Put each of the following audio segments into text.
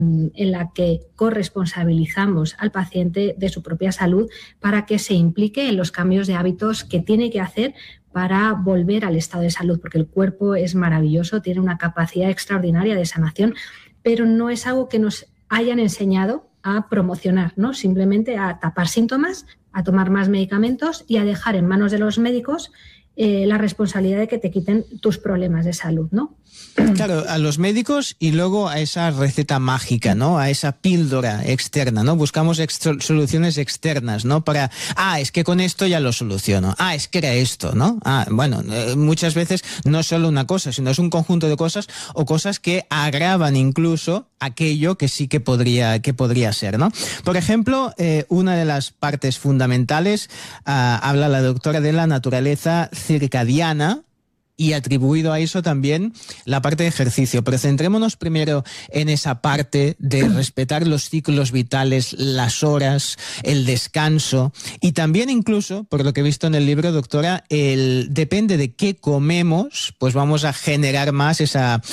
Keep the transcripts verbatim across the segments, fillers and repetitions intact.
en la que corresponsabilizamos al paciente de su propia salud para que se implique en los cambios de hábitos que tiene que hacer para volver al estado de salud, porque el cuerpo es maravilloso, tiene una capacidad extraordinaria de sanación, pero no es algo que nos hayan enseñado a promocionar, ¿no? Simplemente a tapar síntomas, a tomar más medicamentos y a dejar en manos de los médicos eh, la responsabilidad de que te quiten tus problemas de salud, ¿no? Claro, a los médicos y luego a esa receta mágica, ¿no? A esa píldora externa, ¿no? Buscamos extra- soluciones externas, ¿no? Para, ah, es que con esto ya lo soluciono. Ah, es que era esto, ¿no? Ah, bueno, eh, muchas veces no es solo una cosa, sino es un conjunto de cosas o cosas que agravan incluso aquello que sí que podría, que podría ser, ¿no? Por ejemplo, eh, una de las partes fundamentales, ah, habla la doctora de la naturaleza circadiana, y atribuido a eso también la parte de ejercicio. Pero centrémonos primero en esa parte de respetar los ciclos vitales, las horas, el descanso y también incluso, por lo que he visto en el libro, doctora, el depende de qué comemos, pues vamos a generar más esa,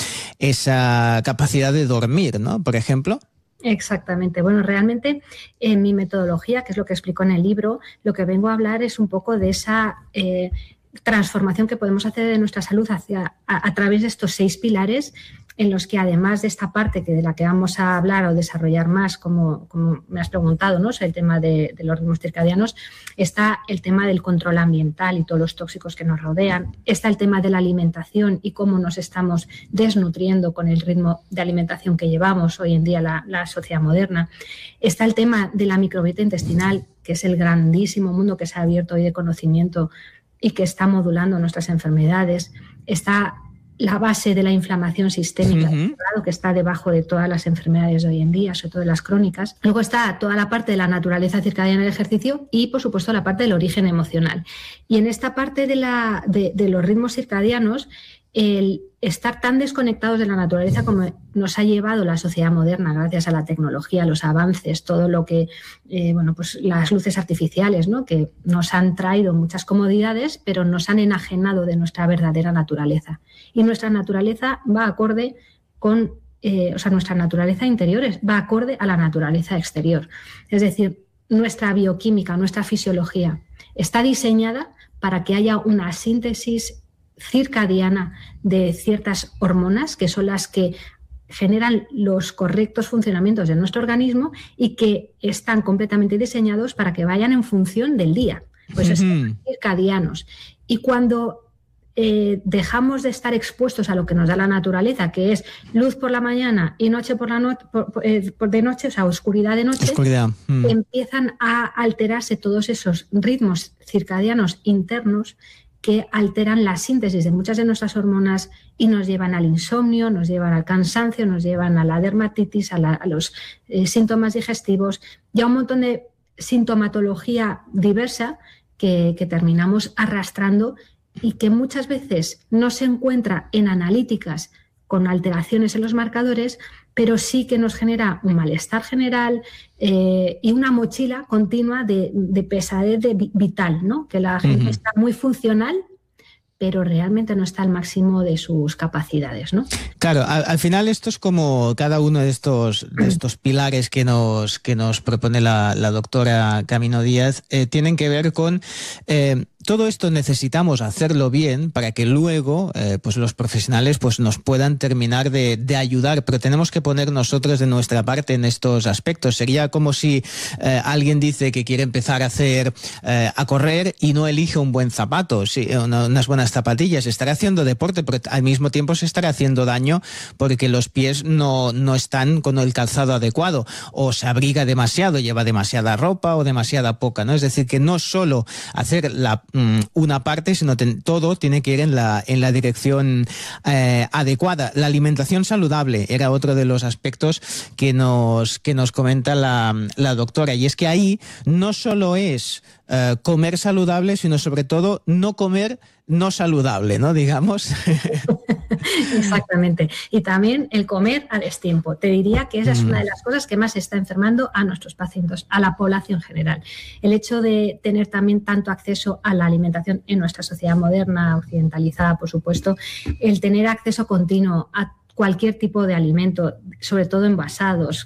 esa capacidad de dormir, ¿no? Por ejemplo. Exactamente. Bueno, realmente en mi metodología, que es lo que explico en el libro, lo que vengo a hablar es un poco de esa Eh, transformación que podemos hacer de nuestra salud hacia, a, a través de estos seis pilares en los que además de esta parte que de la que vamos a hablar o desarrollar más, como, como me has preguntado, ¿no? O sea, el tema de, de los ritmos circadianos, está el tema del control ambiental y todos los tóxicos que nos rodean, está el tema de la alimentación y cómo nos estamos desnutriendo con el ritmo de alimentación que llevamos hoy en día la, la sociedad moderna, está el tema de la microbiota intestinal, que es el grandísimo mundo que se ha abierto hoy de conocimiento y que está modulando nuestras enfermedades, está la base de la inflamación sistémica, uh-huh. que está debajo de todas las enfermedades de hoy en día, sobre todo las crónicas. Luego está toda la parte de la naturaleza circadiana del ejercicio y, por supuesto, la parte del origen emocional. Y en esta parte de, la, de, de los ritmos circadianos, el estar tan desconectados de la naturaleza como nos ha llevado la sociedad moderna gracias a la tecnología, los avances, todo lo que, eh, bueno, pues las luces artificiales, ¿no? Que nos han traído muchas comodidades, pero nos han enajenado de nuestra verdadera naturaleza. Y nuestra naturaleza va acorde con, eh, o sea, nuestra naturaleza interior va acorde a la naturaleza exterior. Es decir, nuestra bioquímica, nuestra fisiología está diseñada para que haya una síntesis circadiana de ciertas hormonas que son las que generan los correctos funcionamientos de nuestro organismo y que están completamente diseñados para que vayan en función del día. Pues uh-huh. son circadianos. Y cuando eh, dejamos de estar expuestos a lo que nos da la naturaleza, que es luz por la mañana y noche por la noche, por, eh, por de noche, o sea, oscuridad de noche, oscuridad. Mm. empiezan a alterarse todos esos ritmos circadianos internos que alteran la síntesis de muchas de nuestras hormonas y nos llevan al insomnio, nos llevan al cansancio, nos llevan a la dermatitis, a, la, a los eh, síntomas digestivos y a un montón de sintomatología diversa que, que terminamos arrastrando y que muchas veces no se encuentra en analíticas con alteraciones en los marcadores, pero sí que nos genera un malestar general eh, y una mochila continua de, de pesadez de vital, ¿no? Que la gente uh-huh. está muy funcional, pero realmente no está al máximo de sus capacidades, ¿no? Claro, al, al final esto es como cada uno de estos, de estos pilares que nos, que nos propone la, la doctora Camino Díaz, eh, tienen que ver con... Eh, todo esto necesitamos hacerlo bien para que luego eh, pues los profesionales pues nos puedan terminar de, de ayudar, pero tenemos que poner nosotros de nuestra parte en estos aspectos. Sería como si eh, alguien dice que quiere empezar a hacer eh, a correr y no elige un buen zapato, sí, una, unas buenas zapatillas. Estará haciendo deporte, pero al mismo tiempo se estará haciendo daño porque los pies no, no están con el calzado adecuado, o se abriga demasiado, lleva demasiada ropa o demasiada poca, ¿no? Es decir, que no solo hacer la una parte, sino ten, todo tiene que ir en la, en la dirección eh, adecuada. La alimentación saludable era otro de los aspectos que nos, que nos comenta la, la doctora, y es que ahí no solo es eh, comer saludable, sino sobre todo no comer no saludable, ¿no? Digamos. Exactamente. Y también el comer a destiempo. Te diría que esa es una de las cosas que más está enfermando a nuestros pacientes, a la población general. El hecho de tener también tanto acceso a la alimentación en nuestra sociedad moderna, occidentalizada, por supuesto, el tener acceso continuo a cualquier tipo de alimento, sobre todo envasados,